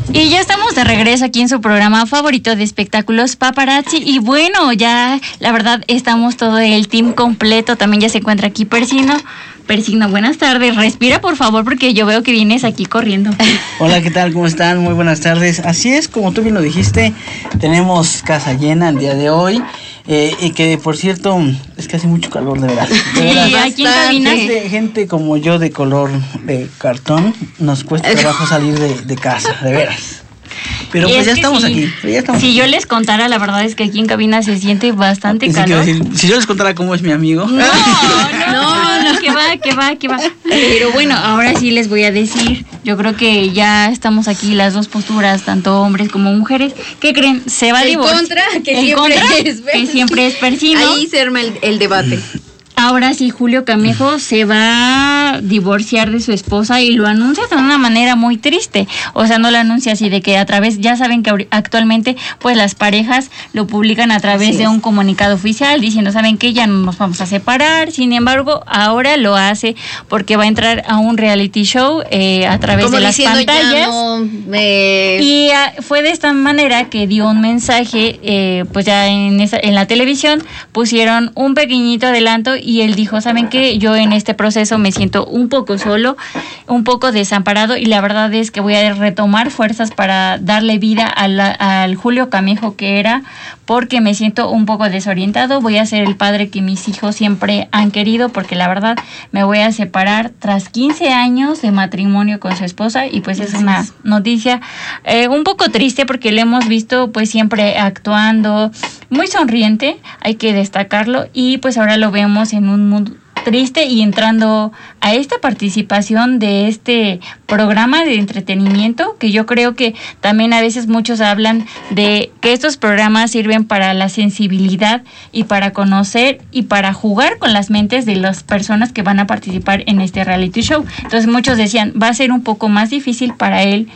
Y ya estamos de regreso aquí en su programa favorito de espectáculos Paparazzi. Y bueno, ya la verdad estamos todo el team completo. También ya se encuentra aquí Persino. Persino, buenas tardes. Respira, por favor, porque yo veo que vienes aquí corriendo. Hola, ¿qué tal? ¿Cómo están? Muy buenas tardes. Así es, como tú bien lo dijiste, tenemos casa llena el día de hoy. Y que, por cierto, es que hace mucho calor, de verdad. Sí, aquí en cabina. Gente como yo de color de cartón, nos cuesta trabajo salir de casa, de veras. Pero pues ya estamos aquí. Si yo les contara, la verdad es que aquí en cabina se siente bastante calor. Si yo les contara cómo es mi amigo. No, que va. Pero bueno, ahora sí les voy a decir, yo creo que ya estamos aquí las dos posturas, tanto hombres como mujeres. ¿Qué creen? Se va a divorciar. Que siempre es Persino. Ahí se arma el debate. Ahora sí, Julio Camejo se va a divorciar de su esposa y lo anuncia de una manera muy triste. O sea, no lo anuncia así de que a través, ya saben que actualmente pues las parejas lo publican a través de un comunicado oficial diciendo, ¿saben qué? Ya no nos vamos a separar. Sin embargo, ahora lo hace porque va a entrar a un reality show a través de las pantallas. Y fue de esta manera que dio un mensaje, pues ya en la televisión pusieron un pequeñito adelanto. Y él dijo, ¿saben qué? Yo en este proceso me siento un poco solo, un poco desamparado y la verdad es que voy a retomar fuerzas para darle vida al Julio Camejo que era, porque me siento un poco desorientado. Voy a ser el padre que mis hijos siempre han querido, porque la verdad me voy a separar tras 15 años de matrimonio con su esposa y pues es una noticia un poco triste porque le hemos visto pues siempre actuando muy sonriente, hay que destacarlo, y pues ahora lo vemos en un mundo triste y entrando a esta participación de este programa de entretenimiento, que yo creo que también a veces muchos hablan de que estos programas sirven para la sensibilidad y para conocer y para jugar con las mentes de las personas que van a participar en este reality show. Entonces muchos decían, va a ser un poco más difícil para él,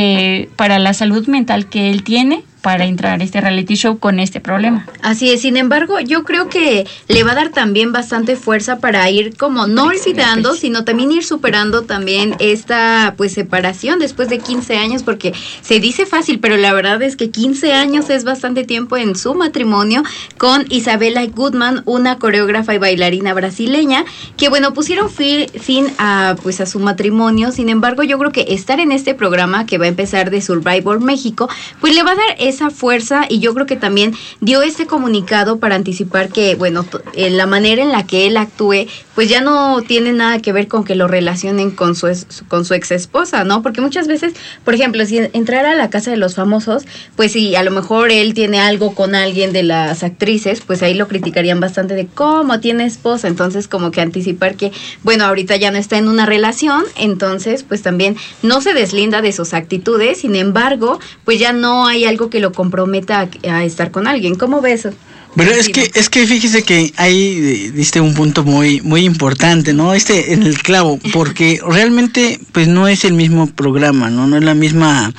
para la salud mental que él tiene, para entrar a este reality show con este problema. Así es, sin embargo, yo creo que le va a dar también bastante fuerza para ir como no olvidando, sino también ir superando también esta pues separación después de 15 años, porque se dice fácil, pero la verdad es que 15 años es bastante tiempo en su matrimonio con Isabela Goodman, una coreógrafa y bailarina brasileña, que bueno, pusieron fin a pues a su matrimonio. Sin embargo, yo creo que estar en este programa que va a empezar de Survivor México, pues le va a dar esa fuerza, y yo creo que también dio este comunicado para anticipar que, bueno, la manera en la que él actúe, pues ya no tiene nada que ver con que lo relacionen con su ex esposa, ¿no? Porque muchas veces, por ejemplo, si entrara a la casa de los famosos, pues si a lo mejor él tiene algo con alguien de las actrices, pues ahí lo criticarían bastante de cómo tiene esposa. Entonces, como que anticipar que, bueno, ahorita ya no está en una relación, entonces pues también no se deslinda de sus actitudes. Sin embargo, pues ya no hay algo que lo comprometa a estar con alguien. ¿Cómo ves? Pero es que fíjese que ahí diste un punto muy muy importante, ¿no? En el clavo, porque realmente pues no es el mismo programa, no es la misma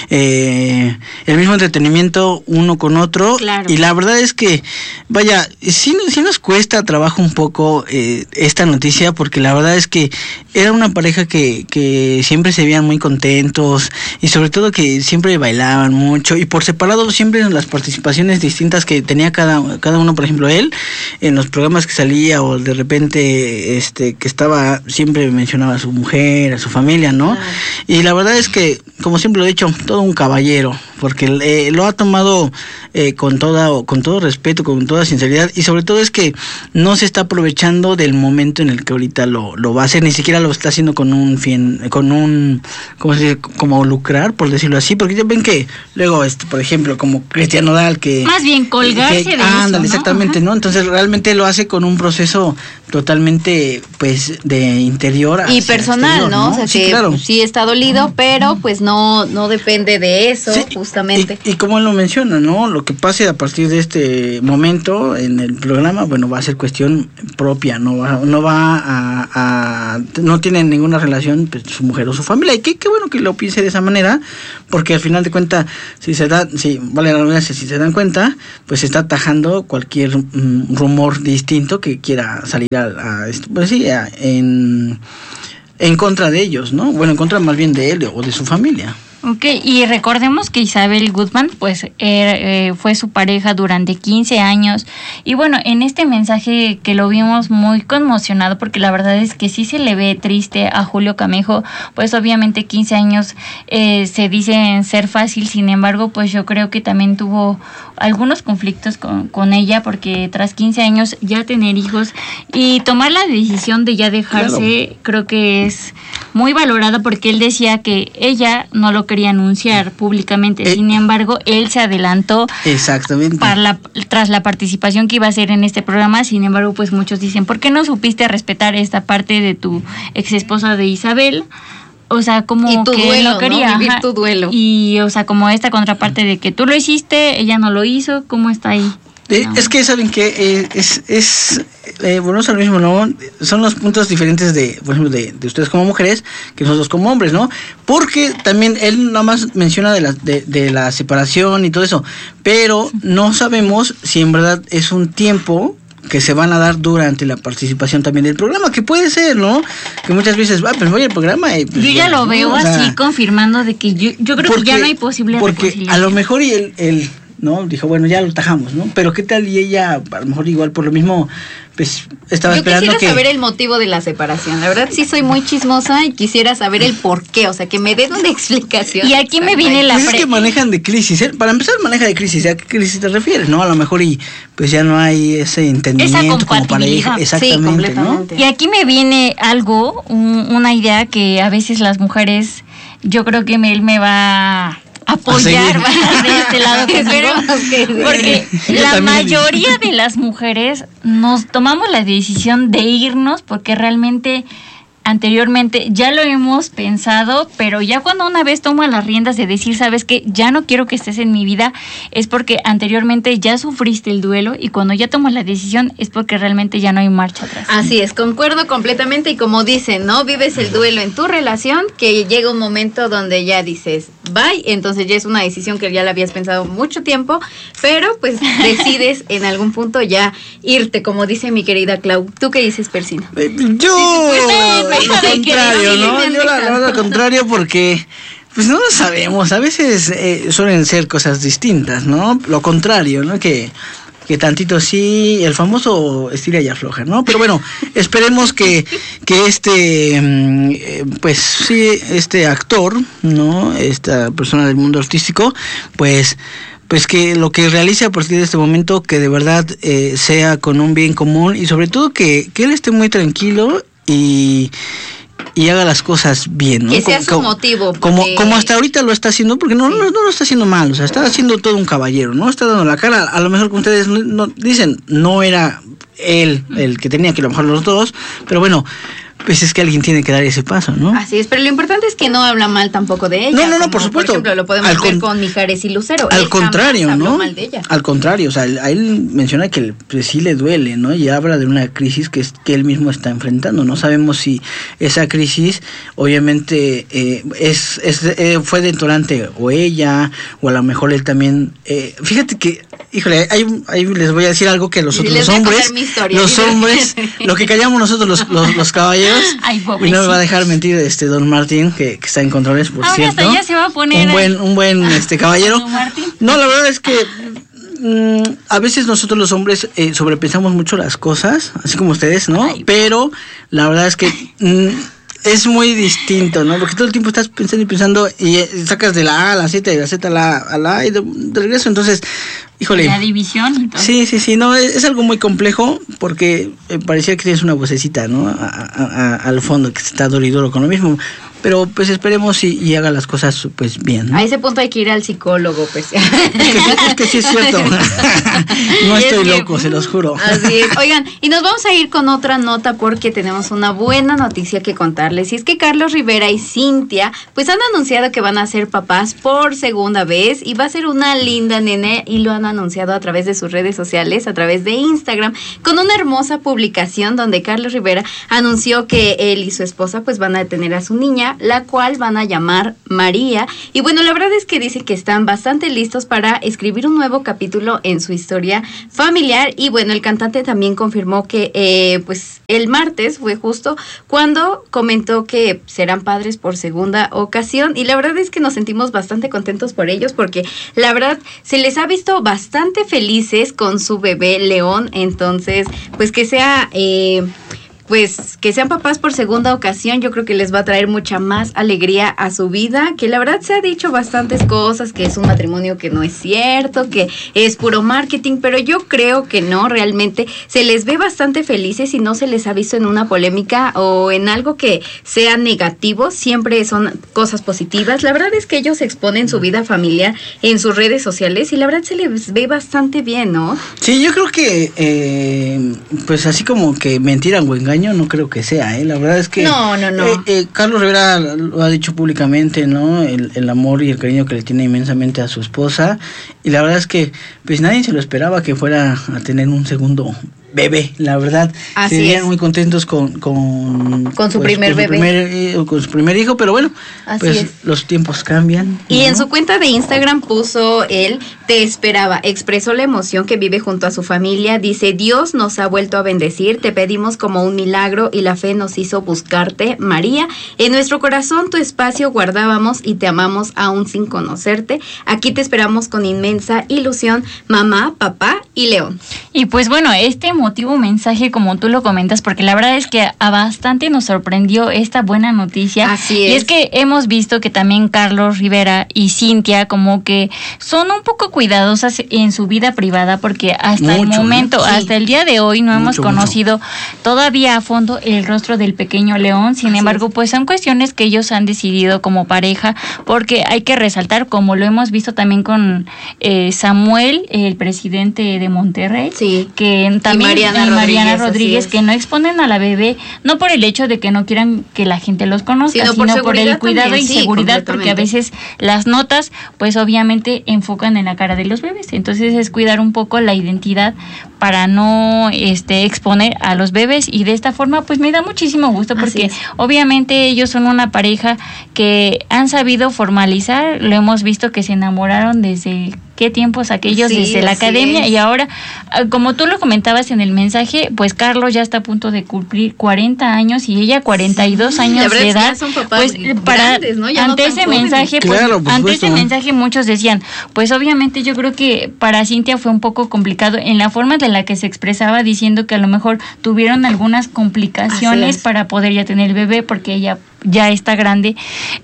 el mismo entretenimiento uno con otro. Claro. Y la verdad es que vaya, sí nos cuesta trabajo un poco esta noticia, porque la verdad es que era una pareja que siempre se veían muy contentos, y sobre todo que siempre bailaban mucho, y por separado siempre en las participaciones distintas que tenía cada uno. Por ejemplo, él en los programas que salía, o de repente que estaba, siempre mencionaba a su mujer, a su familia, ¿no? Y la verdad es que, como siempre lo he dicho, todo un caballero, porque lo ha tomado con todo respeto, con toda sinceridad, y sobre todo es que no se está aprovechando del momento en el que ahorita lo va a hacer, ni siquiera lo está haciendo con un fin, ¿cómo se dice? Como lucrar, por decirlo así, porque ya ven que luego, por ejemplo, como Cristian Nodal, que más bien colgarse de ándale, eso, ¿no? Exactamente, ¿no? Entonces realmente lo hace con un proceso totalmente, pues, de interior y personal, exterior, ¿no? O sea, sí, que claro. Sí está dolido, pero pues no depende de eso, sí, justamente. Y como él lo menciona, ¿no? Lo que pase a partir de este momento en el programa, bueno, va a ser cuestión propia, no tiene ninguna relación, pues, su mujer o su familia, y qué bueno que lo piense de esa manera, porque al final de cuentas, si se dan cuenta, pues se está atajando cualquier rumor distinto que quiera salir en contra de ellos, ¿no? Bueno, en contra más bien de él o de su familia. Ok, y recordemos que Isabel Gutman, pues, fue su pareja durante 15 años. Y bueno, en este mensaje que lo vimos muy conmocionado, porque la verdad es que sí se le ve triste a Julio Camejo, pues obviamente 15 años se dicen ser fácil, sin embargo, pues yo creo que también tuvo algunos conflictos con ella, porque tras 15 años ya tener hijos y tomar la decisión de ya dejarse, claro, creo que es muy valorada, porque él decía que ella no lo quería anunciar públicamente, sin embargo, él se adelantó exactamente tras la participación que iba a hacer en este programa. Sin embargo, pues muchos dicen, ¿por qué no supiste respetar esta parte de tu ex esposa de Isabel? O sea, como y tu que duelo, no quería, ¿no? Vivir tu duelo. Y, o sea, como esta contraparte de que tú lo hiciste, ella no lo hizo, ¿cómo está ahí? No. Es que saben que bueno, es lo mismo, ¿no? Son los puntos diferentes de, por ejemplo, de ustedes como mujeres que nosotros como hombres, ¿no? Porque también él nada más menciona de la separación y todo eso, pero no sabemos si en verdad es un tiempo que se van a dar durante la participación también del programa, que puede ser, ¿no? Que muchas veces, pues voy al programa y... Pues, yo ya lo veo, o sea, así, confirmando de que yo creo que ya no hay posible porque a lo mejor y él ¿no? Dijo, bueno, ya lo tajamos, ¿no? Pero ¿qué tal? Y ella, a lo mejor igual por lo mismo, pues estaba esperando que... Yo quisiera saber el motivo de la separación. La verdad sí soy muy chismosa y quisiera saber el por qué, o sea, que me den una explicación. Y aquí me viene la... Pues es que manejan de crisis, ¿eh? Para empezar maneja de crisis, ¿a qué crisis te refieres, no? A lo mejor y pues ya no hay ese entendimiento como pareja, exactamente, sí, ¿no? Y aquí me viene algo, una idea que a veces las mujeres, yo creo que él me va... apoyar de este lado porque la mayoría de las mujeres nos tomamos la decisión de irnos porque realmente anteriormente ya lo hemos pensado, pero ya cuando una vez toma las riendas de decir, sabes que ya no quiero que estés en mi vida, es porque anteriormente ya sufriste el duelo, y cuando ya tomas la decisión es porque realmente ya no hay marcha atrás. Así es, concuerdo completamente, y como dicen, ¿no? Vives el duelo en tu relación, que llega un momento donde ya dices bye, entonces ya es una decisión que ya la habías pensado mucho tiempo, pero pues decides en algún punto ya irte, como dice mi querida Clau. ¿Tú qué dices, Persino? Lo contrario, ¿no? Yo la verdad lo contrario, porque pues no lo sabemos, a veces suelen ser cosas distintas, ¿no? Lo contrario, ¿no? Que tantito sí, el famoso estira y afloja, ¿no? Pero bueno, esperemos que pues sí, este actor, ¿no? Esta persona del mundo artístico, pues que lo que realice a partir de este momento, que de verdad sea con un bien común, y sobre todo que él esté muy tranquilo y haga las cosas bien, ¿no? Que sea su motivo. Como hasta ahorita lo está haciendo, porque no lo está haciendo mal, o sea, está haciendo todo un caballero, ¿no? Está dando la cara, a lo mejor como ustedes no dicen, no era él el que tenía que, a lo mejor los dos, pero bueno, pues es que alguien tiene que dar ese paso, ¿no? Así es, pero lo importante es que no habla mal tampoco de ella. No, por supuesto. Por ejemplo, lo podemos ver con Mijares y Lucero. Al contrario, ¿no? Mal de ella. Al contrario, o sea, a él menciona que pues, sí le duele, ¿no? Y habla de una crisis que él mismo está enfrentando. No sabemos si esa crisis, obviamente, fue detonante o ella, o a lo mejor él también. Fíjate que, híjole, ahí les voy a decir algo que los hombres, lo que callamos nosotros los caballeros. Ay, y no me va a dejar mentir don Martín, que está en controles, por cierto. Hasta ya se va a poner un buen caballero. No, la verdad es que a veces nosotros los hombres sobrepensamos mucho las cosas, así como ustedes, ¿no? Ay, pero la verdad es que es muy distinto, ¿no? Porque todo el tiempo estás pensando y sacas de la A a la Z y de la Z a la A y de regreso, entonces, híjole. La división y todo. Sí, no, es algo muy complejo, porque parecía que tienes una vocecita, ¿no? Al fondo, que está duro con lo mismo. Pero pues esperemos y haga las cosas pues bien, ¿no? A ese punto hay que ir al psicólogo, pues. Es que sí es cierto. No estoy loco, se los juro. Así es. Oigan, y nos vamos a ir con otra nota porque tenemos una buena noticia que contarles. Y es que Carlos Rivera y Cintia pues han anunciado que van a ser papás por segunda vez, y va a ser una linda nene, y lo han anunciado a través de sus redes sociales, a través de Instagram, con una hermosa publicación donde Carlos Rivera anunció que él y su esposa pues van a tener a su niña, la cual van a llamar María. Y bueno, la verdad es que dicen que están bastante listos para escribir un nuevo capítulo en su historia familiar. Y bueno, el cantante también confirmó que pues el martes fue justo cuando comentó que serán padres por segunda ocasión, y la verdad es que nos sentimos bastante contentos por ellos, porque la verdad se les ha visto bastante felices con su bebé León. Entonces pues que sea pues que sean papás por segunda ocasión, yo creo que les va a traer mucha más alegría a su vida, que la verdad se ha dicho bastantes cosas, que es un matrimonio que no es cierto, que es puro marketing, pero yo creo que no, realmente se les ve bastante felices y no se les ha visto en una polémica o en algo que sea negativo, siempre son cosas positivas. La verdad es que ellos exponen su vida familiar en sus redes sociales y la verdad se les ve bastante bien, ¿no? Sí, yo creo que pues así como que mentira o engaño no creo que sea, la verdad es que no. Carlos Rivera lo ha dicho públicamente, ¿no? El amor y el cariño que le tiene inmensamente a su esposa, y la verdad es que pues nadie se lo esperaba que fuera a tener un segundo bebé, la verdad. Así serían es. muy contentos con su primer bebé. Con su primer hijo, pero bueno, Así pues es. los tiempos cambian. Y ¿no? en su cuenta de Instagram puso él, te esperaba, expresó la emoción que vive junto a su familia, dice, Dios nos ha vuelto a bendecir, te pedimos como un milagro y la fe nos hizo buscarte, María, en nuestro corazón tu espacio guardábamos y te amamos aún sin conocerte, aquí te esperamos con inmensa ilusión, mamá, papá y León. Y pues bueno, este emotivo mensaje, como tú lo comentas, porque la verdad es que a bastante nos sorprendió esta buena noticia. Así es. Y es que hemos visto que también Carlos Rivera y Cintia como que son un poco cuidadosas en su vida privada, porque hasta el momento, sí. hasta el día de hoy no hemos conocido todavía a fondo el rostro del pequeño León. Sin embargo, pues son cuestiones que ellos han decidido como pareja, porque hay que resaltar, como lo hemos visto también con Samuel, el presidente de Monterrey, Sí. que también Mariana Rodríguez, que no exponen a la bebé, no por el hecho de que no quieran que la gente los conozca, Sino por el cuidado también, y sí, seguridad, porque a veces las notas pues obviamente enfocan en la cara de los bebés, entonces es cuidar un poco la identidad para no exponer a los bebés, y de esta forma pues me da muchísimo gusto, porque obviamente ellos son una pareja que han sabido formalizar, lo hemos visto que se enamoraron desde qué tiempos aquellos, desde la academia, y ahora, como tú lo comentabas en el mensaje, pues Carlos ya está a punto de cumplir 40 años y ella 42 años de edad. Pues para grandes, ¿no? Ya ante no tan ese jóvenes. mensaje, Claro, por ante supuesto, ese mensaje muchos decían, pues obviamente yo creo que para Cintia fue un poco complicado en la forma de la que se expresaba, diciendo que a lo mejor tuvieron algunas complicaciones para poder ya tener el bebé, porque ella ya está grande,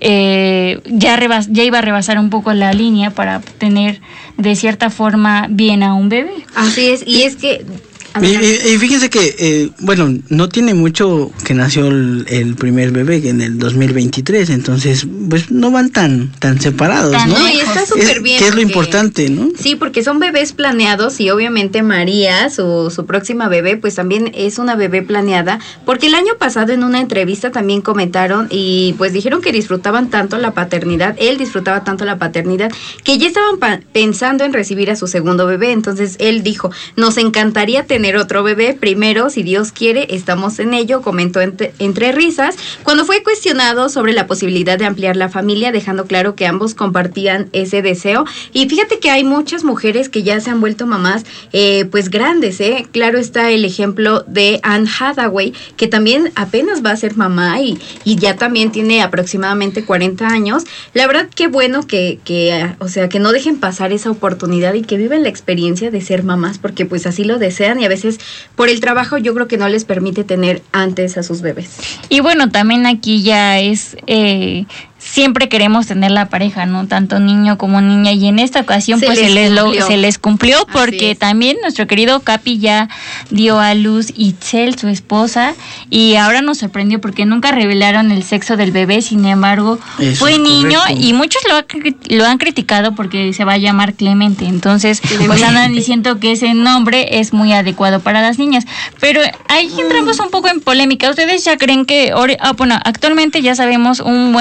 ya iba a rebasar un poco la línea para tener de cierta forma bien a un bebé. Así es, y es que... Y fíjense que, bueno, no tiene mucho que nació el primer bebé, en el 2023, entonces, pues no van tan separados, ¿no? No, y está súper bien. Que es lo importante, ¿no? Sí, porque son bebés planeados, y obviamente María, su próxima bebé, pues también es una bebé planeada, porque el año pasado en una entrevista también comentaron y pues dijeron que disfrutaban tanto la paternidad, él disfrutaba tanto la paternidad, que ya estaban pensando en recibir a su segundo bebé. Entonces él dijo, nos encantaría tener otro bebé, primero, si Dios quiere, estamos en ello, comentó entre risas, cuando fue cuestionado sobre la posibilidad de ampliar la familia, dejando claro que ambos compartían ese deseo. Y fíjate que hay muchas mujeres que ya se han vuelto mamás pues grandes, claro está el ejemplo de Anne Hathaway, que también apenas va a ser mamá y ya también tiene aproximadamente 40 años. La verdad, qué bueno que no dejen pasar esa oportunidad y que viven la experiencia de ser mamás, porque pues así lo desean, y a veces por el trabajo yo creo que no les permite tener antes a sus bebés. Y bueno, también aquí ya es... siempre queremos tener la pareja, ¿no? Tanto niño como niña, y en esta ocasión se les cumplió, porque también nuestro querido Capi ya dio a luz Itzel, su esposa, y ahora nos sorprendió porque nunca revelaron el sexo del bebé. Sin embargo, fue niño, y muchos lo han criticado porque se va a llamar Clemente, entonces pues andan diciendo que ese nombre es muy adecuado para las niñas, pero ahí entramos un poco en polémica. ¿Ustedes ya creen que, bueno, actualmente ya sabemos un buen de nombres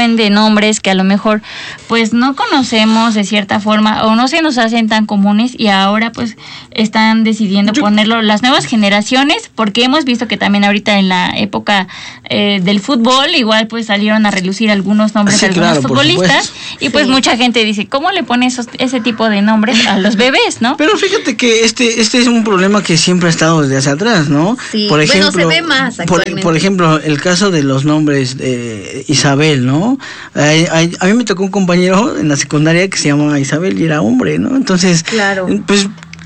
nombres que a lo mejor pues no conocemos de cierta forma o no se nos hacen tan comunes y ahora pues están decidiendo ponerlo las nuevas generaciones, porque hemos visto que también ahorita en la época del fútbol igual pues salieron a relucir algunos nombres de algunos futbolistas y pues mucha gente dice, ¿cómo le pone ese tipo de nombres a los bebés, no? Pero fíjate que este es un problema que siempre ha estado desde hacia atrás, ¿no? Sí, por ejemplo, se ve más actualmente. Por ejemplo, el caso de los nombres de Isabel, ¿no? A mí me tocó un compañero en la secundaria que se llamaba Isabel y era hombre, ¿no? Entonces, claro, pues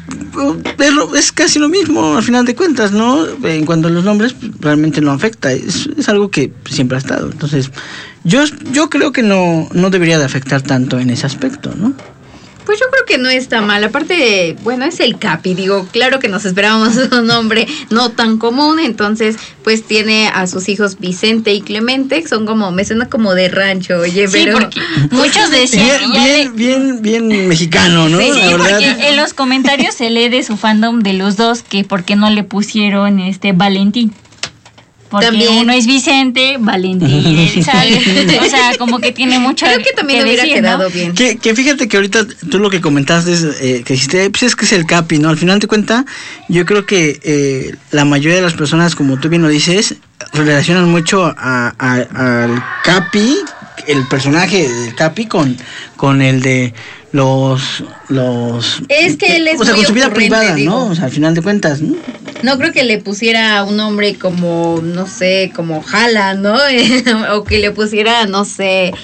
es casi lo mismo al final de cuentas, ¿no? En cuanto a los nombres, realmente no afecta, es algo que siempre ha estado. Entonces, yo creo que no debería de afectar tanto en ese aspecto, ¿no? Pues yo creo que no está mal. Aparte, bueno, es el Capi. Digo, claro que nos esperábamos un nombre no tan común. Entonces, pues tiene a sus hijos Vicente y Clemente, que son como, me suena como de rancho, oye, sí, pero porque muchos decían bien mexicano, ¿no? Sí, la verdad. Porque en los comentarios se lee de su fandom de los dos que por qué no le pusieron Valentín. Porque también uno es Vicente, Valentín, ¿sabes? O sea, como que tiene mucho creo que también hubiera decir, quedado ¿no? bien. Que fíjate que ahorita tú lo que comentaste es que dijiste, pues es que es el Capi, ¿no? Al final de cuentas, yo creo que la mayoría de las personas, como tú bien lo dices, relacionan mucho al Capi, el personaje del Capi con el de los es que él es o sea, muy con su vida privada, digo. ¿no? O sea, al final de cuentas, ¿no? No creo que le pusiera un nombre como, no sé, como Haaland, ¿no? O que le pusiera, no sé,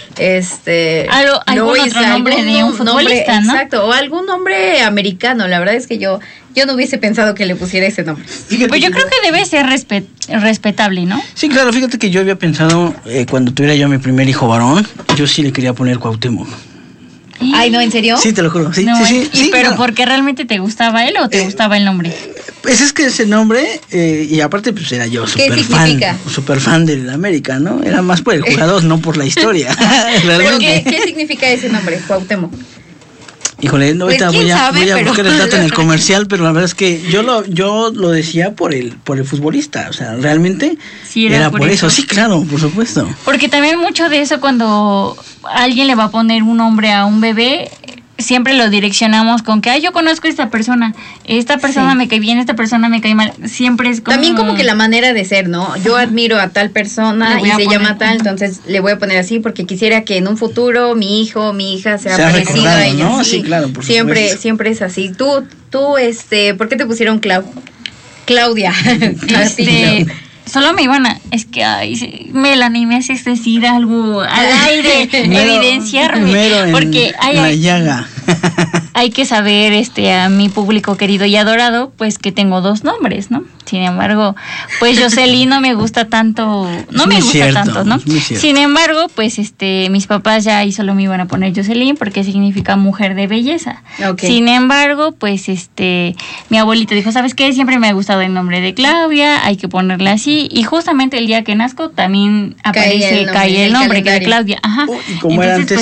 algún otro nombre de un futbolista, ¿no? Exacto, o algún nombre americano. La verdad es que yo no hubiese pensado que le pusiera ese nombre. Fíjate pues yo creo que debe ser respetable, ¿no? Sí, claro, fíjate que yo había pensado, cuando tuviera yo mi primer hijo varón, yo sí le quería poner Cuauhtémoc. Ay, ¿no? ¿En serio? Sí, te lo juro. Sí, no, sí. ¿Pero porque realmente te gustaba él o te gustaba el nombre? Pues es que ese nombre, y aparte pues era yo súper fan del América, ¿no? Era más por el jugador, no por la historia. ¿Pero qué significa ese nombre, Cuauhtémoc? Híjole, ahorita pues, voy a pero... buscar el dato en el comercial, pero la verdad es que yo lo decía por el futbolista, o sea, realmente sí, era por eso. Sí, claro, por supuesto. Porque también mucho de eso cuando alguien le va a poner un nombre a un bebé, siempre lo direccionamos con que, yo conozco a esta persona sí. Me cae bien, esta persona me cae mal, siempre es como... También como que la manera de ser, ¿no? Yo admiro a tal persona y se llama tal, entonces le voy a poner así porque quisiera que en un futuro mi hijo, mi hija sea parecido a ella. ¿No? Sí, claro, por siempre es así. Tú, ¿por qué te pusieron Claudia? Solo me iban es que, Melanie, me haces decir algo al aire, evidenciarme, porque la llaga. Hay que saber, a mi público querido y adorado, pues que tengo 2 nombres, ¿no? Sin embargo, pues Jocelyn no me gusta tanto, ¿no? Sin embargo, pues mis papás ya ahí solo me iban a poner Jocelyn porque significa mujer de belleza. Okay. Sin embargo, pues mi abuelita dijo, ¿sabes qué? Siempre me ha gustado el nombre de Claudia, hay que ponerle así, y justamente el día que nazco también cae el nombre que de Claudia. Ajá. Y como entonces, era antes, pues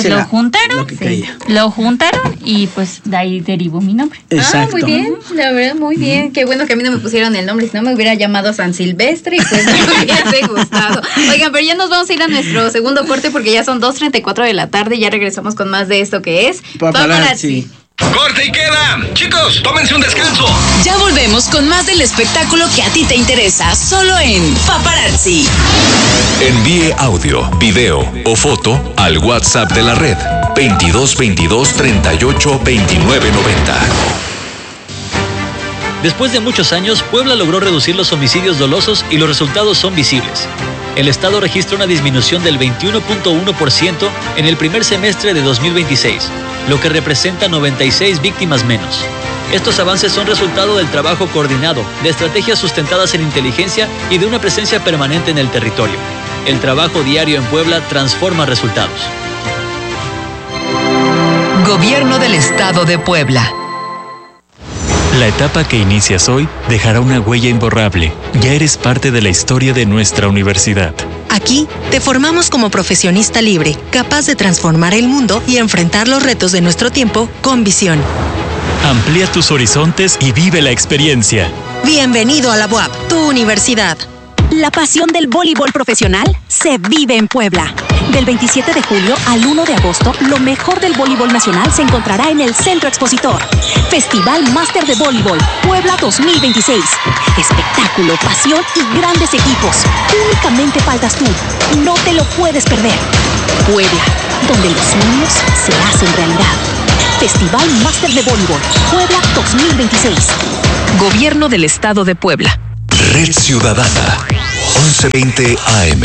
lo juntaron y pues de ahí derivó mi nombre. Exacto. Muy bien, la verdad, muy bien. Qué bueno que a mí no me pusieron el nombre, si no me hubiera llamado San Silvestre y pues no me hubiese gustado. Oigan, pero ya nos vamos a ir a nuestro segundo corte porque ya son 2:34 de la tarde y ya regresamos con más de esto que es Paparazzi. ¡Corte y queda! Chicos, tómense un descanso. Ya volvemos con más del espectáculo que a ti te interesa, solo en Paparazzi. Envíe audio, video o foto al WhatsApp de la red 22 22 38 29 90. Después de muchos años, Puebla logró reducir los homicidios dolosos y los resultados son visibles. El estado registra una disminución del 21.1% en el primer semestre de 2026, lo que representa 96 víctimas menos. Estos avances son resultado del trabajo coordinado, de estrategias sustentadas en inteligencia y de una presencia permanente en el territorio. El trabajo diario en Puebla transforma resultados. Gobierno del Estado de Puebla. La etapa que inicias hoy dejará una huella imborrable. Ya eres parte de la historia de nuestra universidad. Aquí te formamos como profesionista libre, capaz de transformar el mundo y enfrentar los retos de nuestro tiempo con visión. Amplía tus horizontes y vive la experiencia. Bienvenido a la UAP, tu universidad. La pasión del voleibol profesional se vive en Puebla. Del 27 de julio al 1 de agosto, lo mejor del voleibol nacional se encontrará en el Centro Expositor. Festival Máster de Voleibol Puebla 2026. Espectáculo, pasión y grandes equipos. Únicamente faltas tú. No te lo puedes perder. Puebla, donde los sueños se hacen realidad. Festival Máster de Voleibol Puebla 2026. Gobierno del Estado de Puebla. Red Ciudadana, 1120 AM.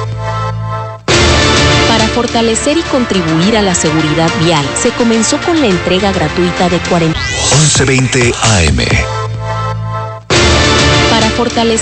Para fortalecer y contribuir a la seguridad vial, se comenzó con la entrega gratuita de 1120 AM. Para fortalecer